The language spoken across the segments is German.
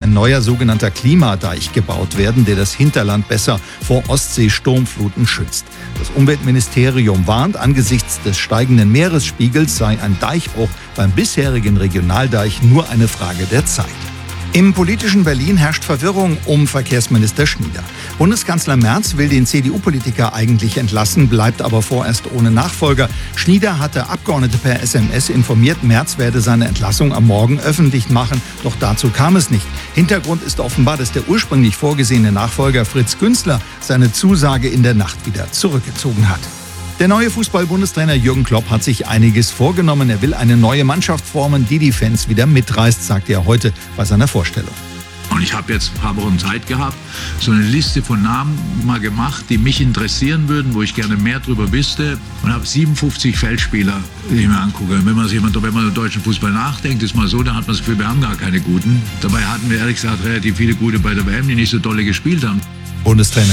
ein neuer sogenannter Klimadeich gebaut werden, der das Hinterland besser vor Ostsee-Sturmfluten schützt. Das Umweltministerium warnt, angesichts des steigenden Meeresspiegels sei ein Deichbruch beim bisherigen Regionaldeich nur eine Frage der Zeit. Im politischen Berlin herrscht Verwirrung um Verkehrsminister Schnieder. Bundeskanzler Merz will den CDU-Politiker eigentlich entlassen, bleibt aber vorerst ohne Nachfolger. Schnieder hatte Abgeordnete per SMS informiert, Merz werde seine Entlassung am Morgen öffentlich machen, doch dazu kam es nicht. Hintergrund ist offenbar, dass der ursprünglich vorgesehene Nachfolger Fritz Günzler seine Zusage in der Nacht wieder zurückgezogen hat. Der neue Fußball-Bundestrainer Jürgen Klopp hat sich einiges vorgenommen. Er will eine neue Mannschaft formen, die die Fans wieder mitreißt, sagte er heute bei seiner Vorstellung. Und ich habe jetzt ein paar Wochen Zeit gehabt, so eine Liste von Namen mal gemacht, die mich interessieren würden, wo ich gerne mehr drüber wüsste. Und habe 57 Feldspieler, die ich mir angucke. Wenn man über deutschen Fußball nachdenkt, ist mal so, dann hat man das Gefühl, wir haben gar keine guten. Dabei hatten wir ehrlich gesagt relativ viele gute bei der WM, die nicht so dolle gespielt haben. Bundestrainer.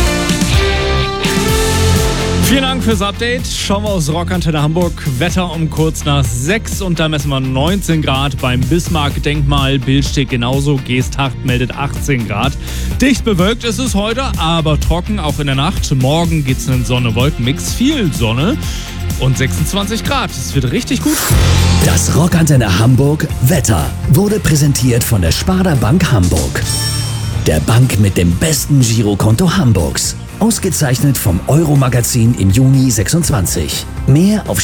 Vielen Dank fürs Update. Schauen wir aus Rockantenne Hamburg. Wetter um kurz nach 6 und da messen wir 19 Grad beim Bismarck-Denkmal. Bild steht genauso. Geesthacht meldet 18 Grad. Dicht bewölkt ist es heute, aber trocken auch in der Nacht. Morgen gibt es einen Sonne-Wolken-Mix. Viel Sonne und 26 Grad. Es wird richtig gut. Das Rockantenne Hamburg Wetter wurde präsentiert von der Sparda Bank Hamburg. Der Bank mit dem besten Girokonto Hamburgs. Ausgezeichnet vom Euro-Magazin im Juni 26. Mehr auf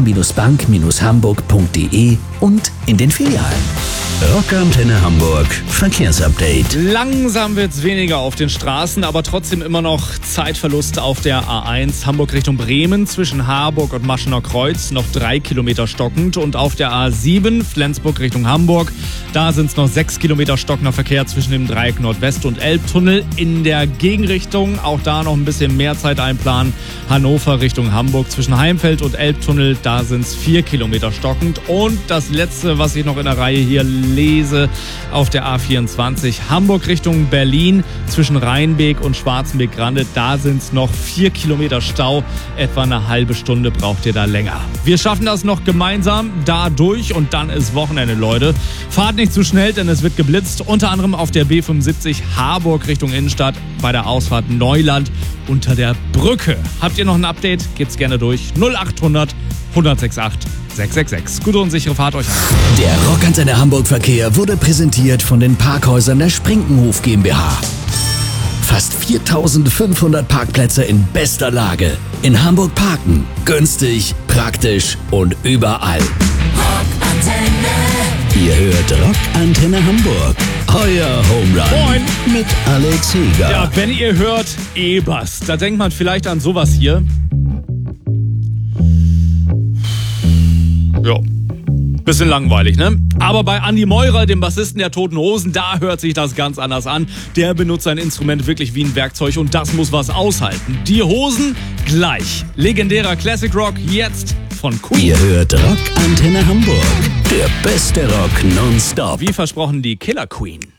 sparda-bank-hamburg.de und in den Filialen. Rockantenne Hamburg Verkehrsupdate. Langsam wird es weniger auf den Straßen, aber trotzdem immer noch Zeitverlust auf der A1 Hamburg Richtung Bremen zwischen Harburg und Maschener Kreuz. Noch 3 Kilometer stockend. Und auf der A7 Flensburg Richtung Hamburg. Da sind es noch 6 Kilometer stockender Verkehr zwischen dem Dreieck Nordwest und Elbtunnel. In der Gegenrichtung auch da noch ein bisschen mehr Zeit einplanen. Hannover Richtung Hamburg zwischen Heimfeld und Elbtunnel. Da sind es 4 Kilometer stockend. Und das letzte, was ich noch in der Reihe hier lese, auf der A24 Hamburg Richtung Berlin zwischen Rheinbeek und Schwarzenbeek-Grande. Da sind es noch 4 Kilometer Stau. Etwa eine halbe Stunde braucht ihr da länger. Wir schaffen das noch gemeinsam da durch und dann ist Wochenende, Leute. Fahrt nicht zu schnell, denn es wird geblitzt. Unter anderem auf der B75 Harburg Richtung Innenstadt bei der Ausfahrt Neuland unter der Brücke. Habt ihr noch ein Update? Geht's gerne durch. 0800 1068 666. Gute und sichere Fahrt euch an. Der Rockantenne Hamburg Verkehr wurde präsentiert von den Parkhäusern der Sprinkenhof GmbH. Fast 4.500 Parkplätze in bester Lage. In Hamburg parken. Günstig, praktisch und überall. Rockantenne. Ihr hört Rockantenne Hamburg. Euer Home Run. Moin. Mit Alex Heger. Ja, wenn ihr hört Ebers, da denkt man vielleicht an sowas hier. Ja, bisschen langweilig, ne? Aber bei Andi Meurer, dem Bassisten der Toten Hosen, da hört sich das ganz anders an. Der benutzt sein Instrument wirklich wie ein Werkzeug und das muss was aushalten. Die Hosen gleich. Legendärer Classic Rock jetzt von Queen. Ihr hört Rockantenne Hamburg. Der beste Rock nonstop. Wie versprochen, die Killer Queen.